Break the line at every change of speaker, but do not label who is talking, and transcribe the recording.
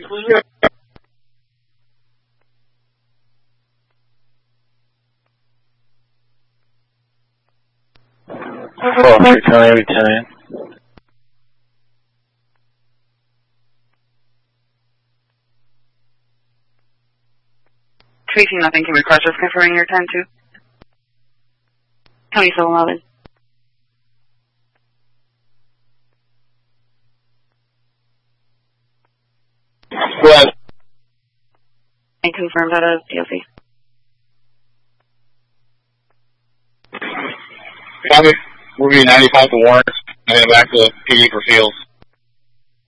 County Battalion.
Tracy, nothing. Can we request just confirming your time too? County 711.
Go ahead.
And confirm that as DOC.
Copy. We'll be 95 to Warren, and then back to PD for Fields.